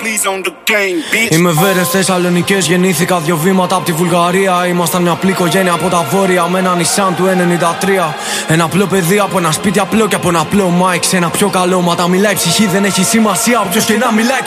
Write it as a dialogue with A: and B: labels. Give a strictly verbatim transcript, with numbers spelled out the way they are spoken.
A: Είμαι Βέρες Θεσσαλονικές, γεννήθηκα δύο βήματα από τη Βουλγαρία. Ήμασταν μια απλή οικογένεια από τα βόρεια με ένα Nissan του ενενήντα τρία. Ένα απλό παιδί από ένα σπίτι απλό και από ένα απλό mic. Σε ένα πιο καλό, μα τα μιλάει η ψυχή, δεν έχει σημασία όποιος και να μιλάει.